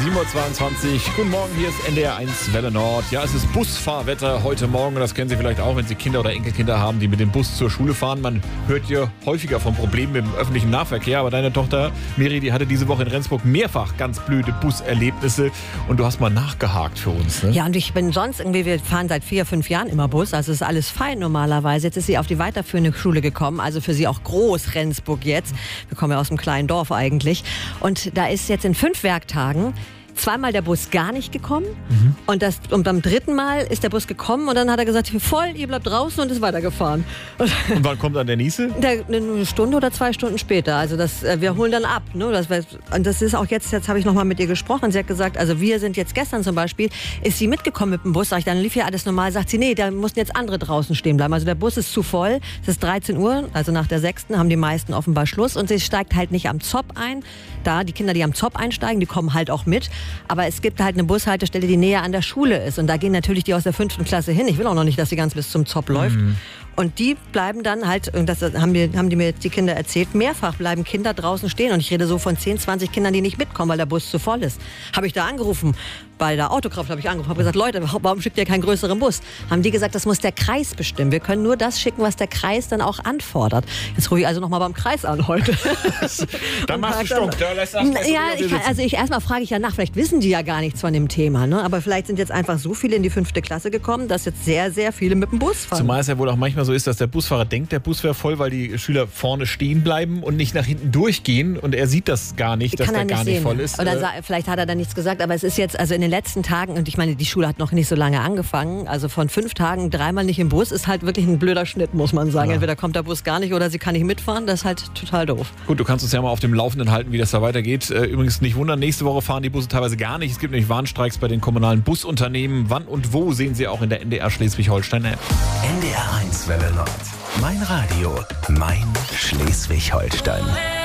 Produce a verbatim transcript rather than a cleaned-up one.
sieben Uhr zweiundzwanzig. Guten Morgen, hier ist N D R eins Welle Nord. Ja, es ist Busfahrwetter heute Morgen. Das kennen Sie vielleicht auch, wenn Sie Kinder oder Enkelkinder haben, die mit dem Bus zur Schule fahren. Man hört hier häufiger von Problemen mit dem öffentlichen Nahverkehr. Aber deine Tochter Miri, die hatte diese Woche in Rendsburg mehrfach ganz blöde Buserlebnisse. Und du hast mal nachgehakt für uns, ne? Ja, und ich bin sonst irgendwie, wir fahren seit vier, fünf Jahren immer Bus. Also ist alles fein normalerweise. Jetzt ist sie auf die weiterführende Schule gekommen. Also für sie auch groß Rendsburg jetzt. Wir kommen ja aus einem kleinen Dorf eigentlich. Und da ist jetzt in fünf Werktagen zweimal der Bus gar nicht gekommen. Mhm. Und, das, und beim dritten Mal ist der Bus gekommen und dann hat er gesagt, voll, ihr bleibt draußen und ist weitergefahren. Und, und wann kommt dann der nächste? Der, eine Stunde oder zwei Stunden später. Also das, wir holen dann ab. Ne? Das, und das ist auch jetzt, jetzt habe ich nochmal mit ihr gesprochen. Sie hat gesagt, also wir sind jetzt gestern zum Beispiel, ist sie mitgekommen mit dem Bus. Sag ich, dann lief ja alles normal. Sagt sie, nee, da mussten jetzt andere draußen stehen bleiben. Also der Bus ist zu voll. Es ist dreizehn Uhr, also nach der sechsten haben die meisten offenbar Schluss. Und sie steigt halt nicht am Zopp ein. Da, die Kinder, die am Zopp einsteigen, die kommen halt auch mit. Aber es gibt halt eine Bushaltestelle, die näher an der Schule ist. Und da gehen natürlich die aus der fünften Klasse hin. Ich will auch noch nicht, dass sie ganz bis zum Zopp läuft. Mhm. Und die bleiben dann halt, und das haben die, haben die mir jetzt die Kinder erzählt, mehrfach bleiben Kinder draußen stehen. Und ich rede so von zehn, zwanzig Kindern, die nicht mitkommen, weil der Bus zu voll ist. Habe ich da angerufen, bei der Autokraft habe ich angerufen, habe gesagt, Leute, warum schickt ihr keinen größeren Bus? Haben die gesagt, das muss der Kreis bestimmen. Wir können nur das schicken, was der Kreis dann auch anfordert. Jetzt rufe ich also nochmal beim Kreis an heute. Dann machst du stumpf. Da lässt das ja, ich kann, also ich erstmal frage ich ja nach, vielleicht wissen die ja gar nichts von dem Thema. Ne? Aber vielleicht sind jetzt einfach so viele in die fünfte Klasse gekommen, dass jetzt sehr, sehr viele mit dem Bus fahren. Zumal es ja wohl auch manchmal so ist, dass der Busfahrer denkt, der Bus wäre voll, weil die Schüler vorne stehen bleiben und nicht nach hinten durchgehen. Und er sieht das gar nicht, dass der gar nicht voll ist. Oder sa- vielleicht hat er da nichts gesagt, aber es ist jetzt, also in den letzten Tagen, und ich meine, die Schule hat noch nicht so lange angefangen, also von fünf Tagen dreimal nicht im Bus, ist halt wirklich ein blöder Schnitt, muss man sagen. Ja. Entweder kommt der Bus gar nicht oder sie kann nicht mitfahren, das ist halt total doof. Gut, du kannst uns ja mal auf dem Laufenden halten, wie das da weitergeht. Übrigens nicht wundern, nächste Woche fahren die Busse teilweise gar nicht. Es gibt nämlich Warnstreiks bei den kommunalen Busunternehmen. Wann und wo sehen Sie auch in der N D R Schleswig-Holstein-App. N D R eins Welle Nord. Mein Radio, mein Schleswig-Holstein.